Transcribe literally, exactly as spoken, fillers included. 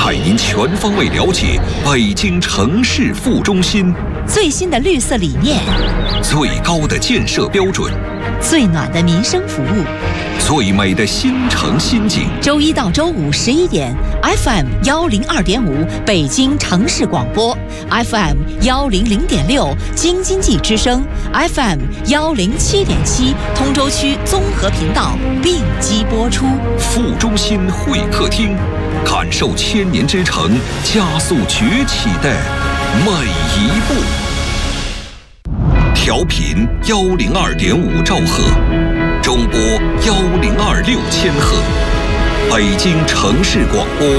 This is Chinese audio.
带您全方位了解北京城市副中心最新的绿色理念， 最高的建设标准， 最暖的民生服务， 最美的新城新景。 周一到周五十一点 ，F M 幺零二点五北京城市广播 ，F M 幺零零点六京津冀之声 ，F M 幺零七点七通州区综合频道并机播出。 副中心会客厅，感受千年之城加速崛起的每一步。调频幺零二点五兆赫，中波幺零二六千赫，北京城市广播。